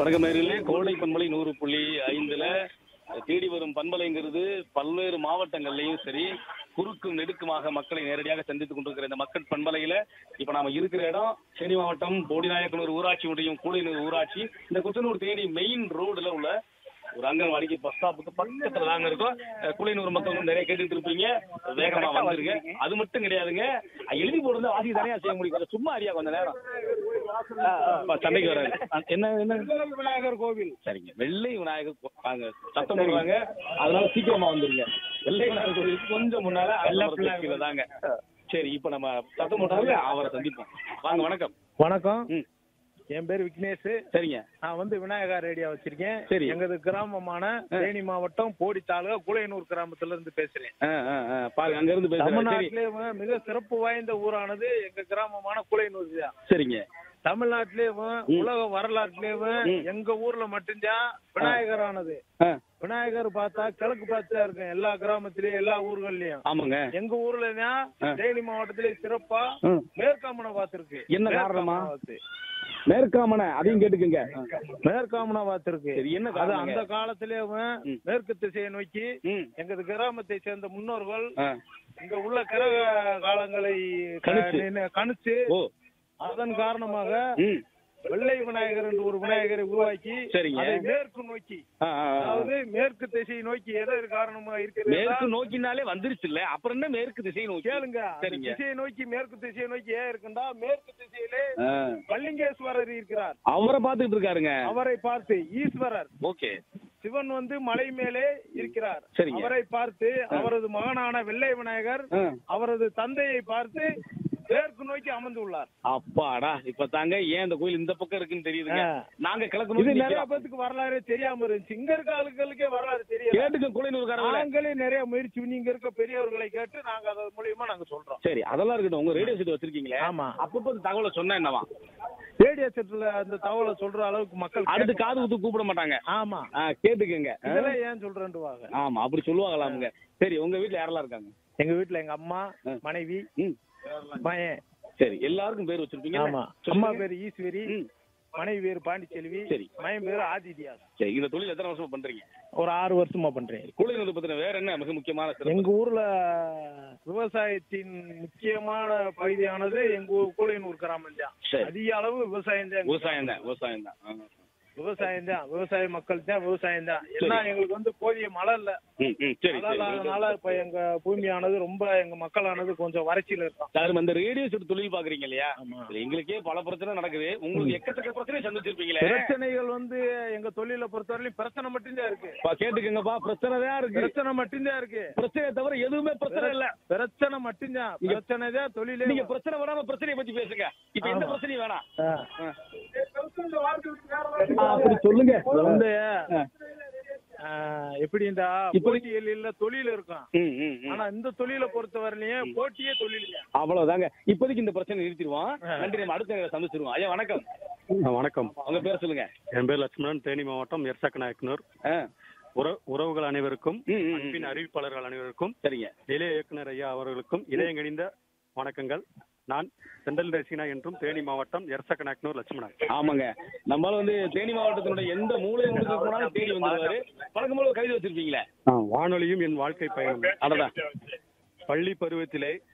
வணக்கம் நேயர்களே. கோடை பண்பலை 100.5ல தேடி வரும் பண்பலைங்கிறது பல்வேறு மாவட்டங்கள்லயும் சரி குறுக்கும் நெடுக்குமாக மக்களை நேரடியாக சந்தித்துக் கொண்டிருக்கிற இந்த மக்கள் பண்பலையில இப்ப நாம இருக்கிற இடம் தேனி மாவட்டம் போடிநாயக்கனூர் ஊராட்சி ஒன்றியம் கூலையனூர் ஊராட்சி. இந்த குச்சனூர் தேனி மெயின் ரோடுல உள்ள ஒரு அங்கன்வாடிக்கு பஸ் ஸ்டாப்புக்கு பக்கத்துல தாங்க இருக்கும். கூலையனூர் மக்கள் வந்து நிறைய கேட்டுட்டு இருப்பீங்க, வேகமா வந்துருங்க. அது மட்டும் கிடையாதுங்க, எழுதி போடுறது ஆசி தனியா செய்ய முடியும். கொஞ்சம் சும்மா அறியா கொஞ்ச நேரம் சண்டைக்கு வராது. என்ன என்ன விநாயகர் கோவில் சரிங்க, வெள்ளை விநாயகர் வாங்க சத்தம் போடுவாங்க, அதனால சீக்கிரமா வந்துருங்க. வெள்ளை விநாயகர் கோவிலுக்கு கொஞ்சம் முன்னால தாங்க. சரி, இப்ப நம்ம சத்தம் போட்டாங்க அவரை சந்திப்போம். வாங்க. வணக்கம். வணக்கம். என் பேர் விக்னேஷ். சரிங்க. நான் வந்து விநாயகர் ரேடியா வச்சிருக்கேன். சரி. எங்களது கிராமமான தேனி மாவட்டம் போடி தாலுகா கூலையனூர் கிராமத்துல இருந்து பேசுறேன். பாருங்க, அங்க இருந்து தமிழ்நாட்டிலே மிக சிறப்பு வாய்ந்த ஊரானது எங்க கிராமமான கூலையனூர் தான். சரிங்க. தமிழ்நாட்டிலேயும் உலக வரலாற்றுலயும் எங்க ஊர்ல மட்டும்தான் விநாயகர் ஆனது. விநாயகர் பார்த்தா கிழக்கு பார்த்தா இருக்கும் எல்லா கிராமத்திலயும் எல்லா ஊர்கள்லயும். ஆமாங்க. எங்க ஊர்ல தான் தேனி மாவட்டத்திலே சிறப்பா மேற்காமனை பார்த்திருக்கு. என்ன காரணமா? மேற்காமனை அதையும் கேட்டுக்குங்க. மேற்காமனா பார்த்திருக்கு. என்ன அது அந்த காலத்திலேயே மேற்கு திசையை நோக்கி எங்க கிராமத்தை சேர்ந்த முன்னோர்கள் இங்க உள்ள கிரக காலங்களை கணிச்சு அதன் காரணமாக வெள்ளை விநாயகர் என்று ஒரு விநாயகரை உருவாக்கி அதை மேற்கு நோக்கி, அதாவது மேற்கு திசையை நோக்கி எதை காரணமா இருக்கு? மேற்கு நோக்கினாலே வந்துருச்சு இல்ல, அப்புறம் என்ன மேற்கு திசையை நோக்கி? கேளுங்க. திசையை நோக்கி மேற்கு திசையை நோக்கி ஏன் இருக்குண்டா, மேற்கு திசையிலே பள்ளிங்கேஸ்வரர் இருக்கிறார். அவரை பார்த்துட்டு இருக்காருங்க. அவரை பார்த்து ஈஸ்வரர், ஓகே, சிவன் வந்து மலை மேலே இருக்கிறார். சரிங்க. அவரை பார்த்து அவரது மகனான வெள்ளை விநாயகர் அவரது தந்தையை பார்த்து மேற்கு நோக்கி அமர்ந்துள்ளார். அப்பாடா, இப்ப தாங்க ஏன் இந்த கோயில் இந்த பக்கம் இருக்குன்னு தெரியுதுங்க. நாங்க கிழக்கு நோக்கி நிறைய பேருக்கு வரலாறு தெரியாம இருந்துச்சு. இங்க இருக்க ஆளுகளுக்கே வரலாறு தெரியும். கேட்டுக்க கூலையனூர்காரங்க. நாங்களே நிறைய முயற்சி நீங்க இருக்க பெரியவர்களை கேட்டு நாங்க அதன் மூலியமா நாங்க சொல்றோம். சரி, அதெல்லாம் இருக்கட்டும். உங்க ரேடியோ செட் வச்சிருக்கீங்களே? ஆமா. அப்பப்போ தகவலை சொன்னா என்னவா? ரேடியோ செட்ல அந்த தகவலை சொல்ற அளவுக்கு மக்கள் அடுத்து காது குத்து கூப்பிட மாட்டாங்க. ஆமா, கேட்டுக்கங்க. இதெல்லாம் ஏன் சொல்றேன்டுவாங்க. ஆமா, அப்படி சொல்லுவாங்களாமுங்க. சரி, உங்க வீட்டுல யாரெல்லாம் இருக்காங்க? எங்க வீட்டுல எங்க அம்மா, மனைவி, மகன். சரி, எல்லாருக்கும் பேர் வச்சிருப்பீங்க. ஆமா. அம்மா பேரு ஈஸ்வரி, மனைவி பேரு பாண்டிச்செல்வி, சரி, மகன் பேரு ஆதித்யா. சரி, இந்த தொழில் எத்தனை வருஷமா பண்றீங்க? ஒரு 6 வருஷமா பண்றேன். கூலையனூர் பத்தின வேற என்ன மிக முக்கியமான சிறப்பு? எங்க ஊர்ல விவசாயத்தின் முக்கியமான பகுதியானது எங்க ஊர் கூலையனூர் கிராமம் தான். அதிக அளவு விவசாயம் தான். விவசாயம் தான். விவசாய மக்கள் தான், விவசாயம் தான். ஏன்னா எங்களுக்கு வந்து போதிய மழை இல்ல. அதனால இப்ப எங்க பூமியானது ரொம்ப, எங்க மக்களானது கொஞ்சம் வறட்சியில இருக்கும். சார், அந்த ரேடியோ செட் தொழில் பாக்குறீங்க இல்லையா? எங்களுக்கே பல பிரச்சனை நடக்குது, உங்களுக்கு எக்கச்சக்க பிரச்சனை சந்திச்சிருப்பீங்களே. பிரச்சனைகள் வந்து எங்க தொழிலை பொறுத்தவரையிலும் பிரச்சனை மட்டும்தான் இருக்கு. கேட்டுக்கங்கப்பா, பிரச்சனை தான் இருக்கு. பிரச்சனை மட்டும்தான் இருக்கு. பிரச்சனையை தவிர எதுவுமே பிரச்சனை இல்ல. பிரச்சனை மட்டும்தான். பிரச்சனை தான் தொழிலே. நீங்க பிரச்சனை வராம பிரச்சனையை பத்தி பேசுங்க. இப்ப எந்த பிரச்சனையும் வேணாம். அப்படி சொல்லுங்க. வந்து எப்படி இந்த போட்டியில் தொழில் இருக்கும். ஆனா இந்த தொழிலை பொறுத்தவரையிலேயே போட்டியே தொழில். அவ்வளவுதாங்க. இப்போதைக்கு இந்த பிரச்சனை நிறுத்திடுவோம். நன்றி, நம்ம அடுத்த சந்திச்சிருவோம். ஐயா வணக்கம். வணக்கம். உங்க பேர் சொல்லுங்க. என் பேர் லட்சுமணன், தேனி மாவட்டம் எர்சக்கநாயக்கனூர். உறவுகள் அனைவருக்கும், அன்பின் அறிவிப்பாளர்கள் அனைவருக்கும், சரிங்க, நிலைய இயக்குனர் ஐயா அவர்களுக்கும் இதயங்கனிந்த வணக்கங்கள். நான் செந்தல் ரசிகனா என்றும் தேனி மாவட்டம் எர்சக்கநாயக்கனூர் லட்சுமணன். ஆமாங்க, நம்மளால வந்து தேனி மாவட்டத்தினுடைய எந்த மூலையை போனாலும் தேடி வந்துருவாரு. பழக்கம்போது கவிதை வச்சிருப்பீங்களே. வானொலியும் என் வாழ்க்கை பயணம். அததான். பள்ளி பருவத்திலே